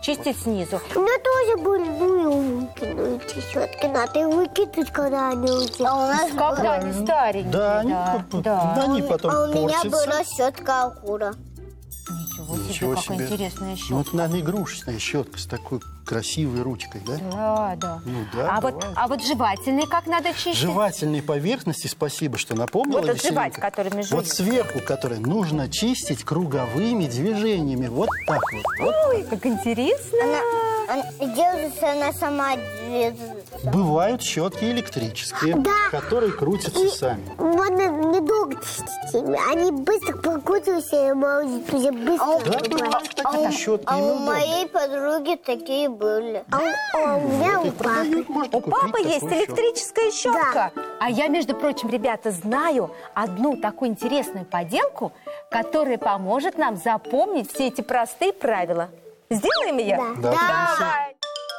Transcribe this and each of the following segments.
чистить снизу. У меня тоже были выкинуть эти щетки. Надо выкинуть, когда они уже. А у нас Когда они старенькие. Да, они потом А у меня портятся. была щетка акура. Ничего себе, какая интересная Ну, щетка. это, наверное, игрушечная щетка с такой красивой ручкой, да? Да, да. Ну да, А вот жевательные как надо чистить? Жевательные поверхности, спасибо, что напомнила. Вот этот жевать, Веселинка. которыми жуют. Вот сверху, который нужно чистить круговыми движениями. Вот так вот. Ой, как интересно. Она держится, она сама держится. Бывают щетки электрические, Да. которые крутятся сами. Можно недолго чистить ими. Они быстро прокрутятся, и может уже быстро. Да, бывают такие щетки. А ими у удобно. моей подруги такие были. А у меня у И папы. продают, можно У купить папы есть такую щетку. электрическая щетка. А я, между прочим, ребята, знаю одну такую интересную поделку, которая поможет нам запомнить все эти простые правила. Сделаем ее? Да, Давай.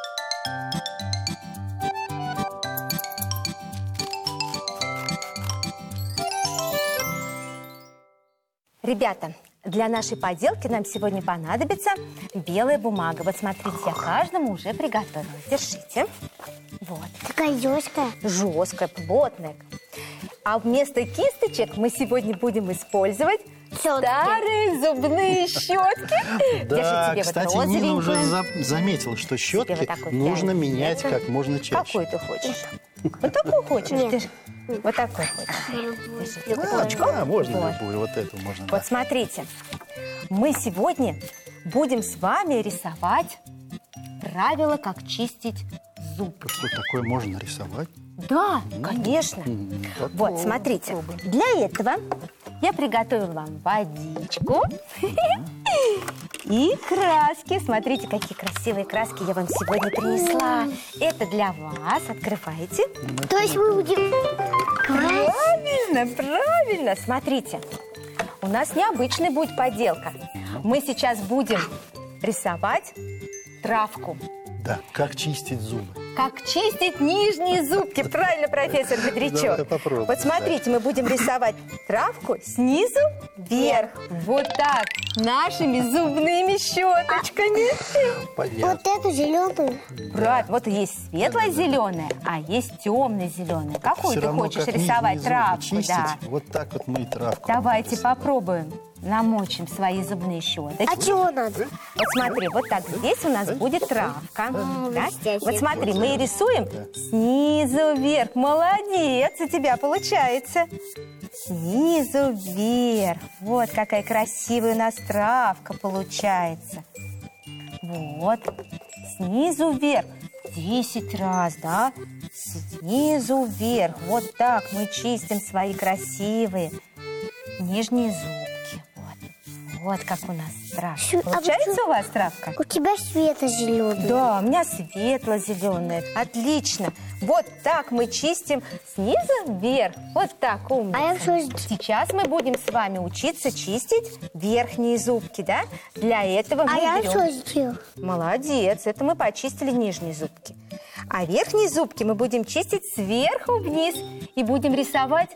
Ребята, для нашей поделки нам сегодня понадобится белая бумага. Вот смотрите, я каждому уже приготовила. Держите. Вот. Такая жесткая. Жесткая, плотная. А вместо кисточек мы сегодня будем использовать старые зубные щетки. Да, Держи тебе кстати, вот Нина уже розовенькую. заметила, что щетки вот такой нужно пряник. менять как можно чаще. Какую ты хочешь? Вот такую хочешь? Нет. Держи. Вот такой хочешь. Держи. Да, можно Вот. любую, вот эту можно. да. Вот смотрите, мы сегодня будем с вами рисовать правила, как чистить зубы. Что такое можно рисовать? Да, конечно. Вот, смотрите, для этого я приготовила вам водичку и краски. Смотрите, какие красивые краски я вам сегодня принесла. Это для вас. Открывайте. То есть мы будем... Правильно, правильно. Смотрите, у нас необычная будет поделка. Мы сейчас будем рисовать травку. Да, как чистить зубы. Как чистить нижние зубки. Правильно, профессор Бодрячок. Давай попробуем. Вот смотрите, мы будем рисовать травку снизу вверх. Вот так, нашими зубными щеточками. Понятно. Вот эту зеленую. Брат, вот есть светло-зеленая, а есть темно-зеленая. Какую Всё ты равно, хочешь как рисовать нижние зубы травку? чистить, Да. вот так вот мы и травку. Давайте будем рисовать. попробуем. Намочим свои зубные щеточки. А чего надо? Вот смотри, вот так здесь у нас будет травка. Да? блестяще. Вот смотри, мы рисуем снизу вверх. Молодец, у тебя получается. Снизу вверх. Вот какая красивая у нас травка получается. Вот. Снизу вверх. 10 раз, да? Снизу вверх. Вот так мы чистим свои красивые нижние зубки. Вот как у нас травка. Получается у вас травка? У тебя светло-зеленый. Да, у меня светло-зеленая. Отлично. Вот так мы чистим снизу вверх. Вот так, умница. А я что Сейчас мы будем с вами учиться чистить верхние зубки, да? Для этого мы А я берем... что сделал? Молодец, это мы почистили нижние зубки. А верхние зубки мы будем чистить сверху вниз и будем рисовать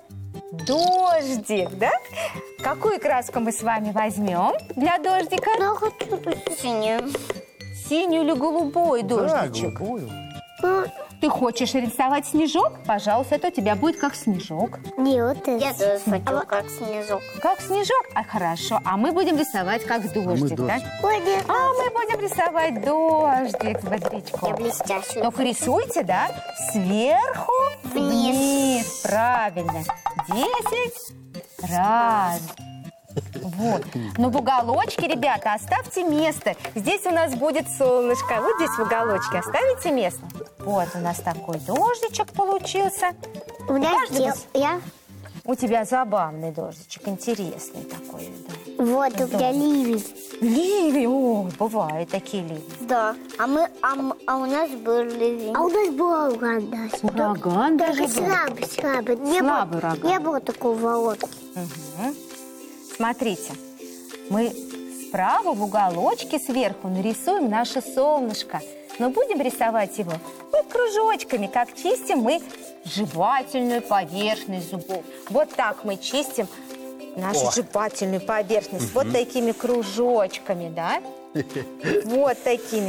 дождик, да? Какую краску мы с вами возьмем для дождика? Я хочу тут синюю. Синюю или голубой Да, дождичек? голубую. Ты хочешь рисовать снежок? Пожалуйста, это у тебя будет как снежок. Не, вот это. Я тоже хочу, как снежок. Как снежок? А хорошо. А мы будем рисовать как дождик, да? дождик. Ой, нет. А мы будем рисовать дождик с Я бодрячком. блестящую. Только рисуйте, да? Сверху вниз. Правильно. 10 раз. Вот. Но в уголочке, ребята, оставьте место. Здесь у нас будет солнышко. Вот здесь в уголочке оставите место. Вот у нас такой дождичек получился. У меня Каждый я... У тебя забавный дождичек, интересный такой. Да. Вот у меня ливень. Ливень, о, бывают такие ливни. Да. А у нас был ливень. А у нас был ураган даже. Ураган даже Только был. слабый. Слабый ураган. Не было такого волоски. Мгм. Смотрите, мы справа в уголочке сверху нарисуем наше солнышко. Но будем рисовать его вот кружочками, как чистим мы жевательную поверхность зубов. Вот так мы чистим нашу жевательную поверхность. Вот такими кружочками, да? Вот такими.